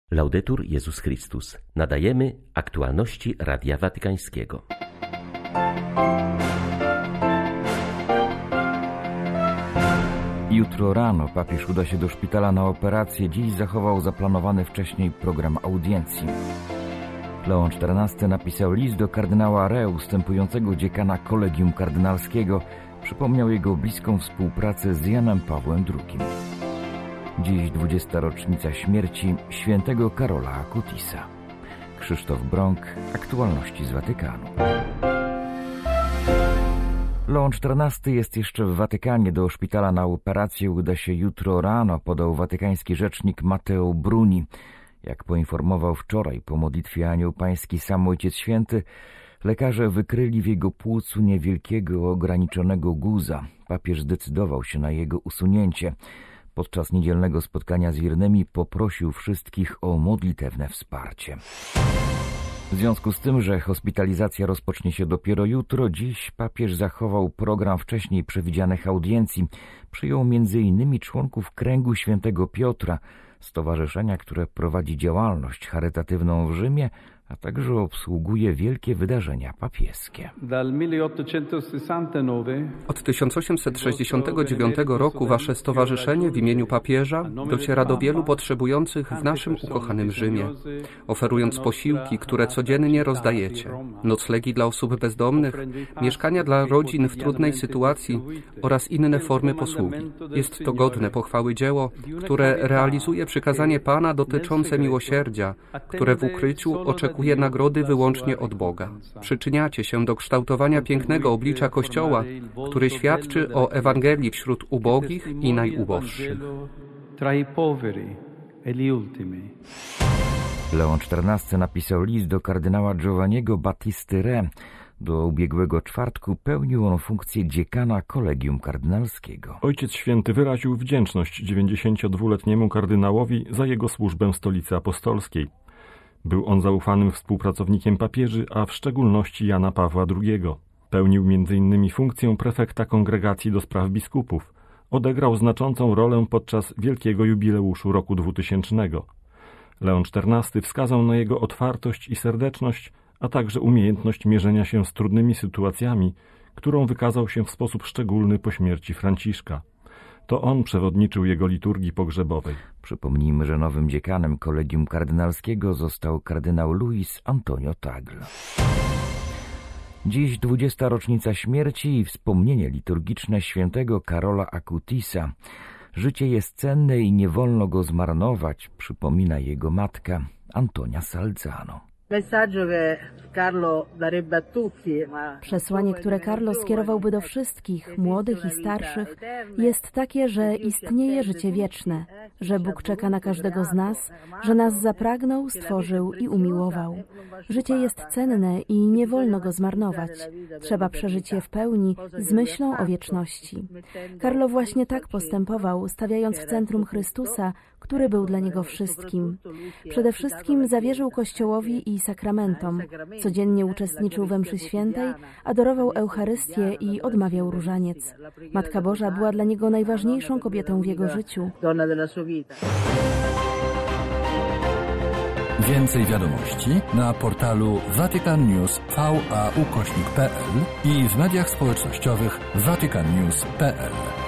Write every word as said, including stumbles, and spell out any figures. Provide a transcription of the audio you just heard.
Laudetur Jezus Chrystus. Nadajemy aktualności Radia Watykańskiego. Jutro rano papież uda się do szpitala na operację. Dziś zachował zaplanowany wcześniej program audiencji. Leon czternasty napisał list do kardynała Re, ustępującego dziekana Kolegium Kardynalskiego. Przypomniał jego bliską współpracę z Janem Pawłem drugim. Dziś dwudziesta rocznica śmierci świętego Karola Akutisa. Krzysztof Brąk, aktualności z Watykanu. Leon czternasty jest jeszcze w Watykanie. Do szpitala na operację uda się jutro rano, podał watykański rzecznik Matteo Bruni. Jak poinformował wczoraj po modlitwie Anioł Pański sam Ojciec Święty, lekarze wykryli w jego płucu niewielkiego, ograniczonego guza. Papież zdecydował się na jego usunięcie. Podczas niedzielnego spotkania z wiernymi poprosił wszystkich o modlitewne wsparcie. W związku z tym, że hospitalizacja rozpocznie się dopiero jutro, dziś papież zachował program wcześniej przewidzianych audiencji. Przyjął między innymi członków Kręgu Świętego Piotra, stowarzyszenia, które prowadzi działalność charytatywną w Rzymie, a także obsługuje wielkie wydarzenia papieskie. Od tysiąc osiemset sześćdziesiątego dziewiątego roku wasze stowarzyszenie w imieniu papieża dociera do wielu potrzebujących w naszym ukochanym Rzymie, oferując posiłki, które codziennie rozdajecie, noclegi dla osób bezdomnych, mieszkania dla rodzin w trudnej sytuacji oraz inne formy posługi. Jest to godne pochwały dzieło, które realizuje przykazanie Pana dotyczące miłosierdzia, które w ukryciu oczekuje nagrody wyłącznie od Boga. Przyczyniacie się do kształtowania pięknego oblicza Kościoła, który świadczy o Ewangelii wśród ubogich i najuboższych. Leon czternasty napisał list do kardynała Giovanniego Battisty Re. Do ubiegłego czwartku pełnił on funkcję dziekana Kolegium Kardynalskiego. Ojciec Święty wyraził wdzięczność dziewięćdziesięciodwuletniemu kardynałowi za jego służbę Stolicy Apostolskiej. Był on zaufanym współpracownikiem papieży, a w szczególności Jana Pawła drugiego. Pełnił między innymi funkcję prefekta Kongregacji do Spraw Biskupów. Odegrał znaczącą rolę podczas wielkiego jubileuszu roku dwutysięcznego. Leon czternasty wskazał na jego otwartość i serdeczność, a także umiejętność mierzenia się z trudnymi sytuacjami, którą wykazał się w sposób szczególny po śmierci Franciszka. To on przewodniczył jego liturgii pogrzebowej. Przypomnijmy, że nowym dziekanem Kolegium Kardynalskiego został kardynał Luis Antonio Tagle. Dziś dwudziesta rocznica śmierci i wspomnienie liturgiczne świętego Karola Akutisa. Życie jest cenne i nie wolno go zmarnować, przypomina jego matka Antonia Salzano. Przesłanie, które Carlo skierowałby do wszystkich, młodych i starszych, jest takie, że istnieje życie wieczne, że Bóg czeka na każdego z nas, że nas zapragnął, stworzył i umiłował. Życie jest cenne i nie wolno go zmarnować. Trzeba przeżyć je w pełni z myślą o wieczności. Carlo właśnie tak postępował, stawiając w centrum Chrystusa, który był dla niego wszystkim. Przede wszystkim zawierzył Kościołowi i sakramentom. Codziennie uczestniczył we mszy świętej, adorował Eucharystię i odmawiał różaniec. Matka Boża była dla niego najważniejszą kobietą w jego życiu. Więcej wiadomości na portalu Vatican News V A ukośnik P L i w mediach społecznościowych vatican news kropka p l.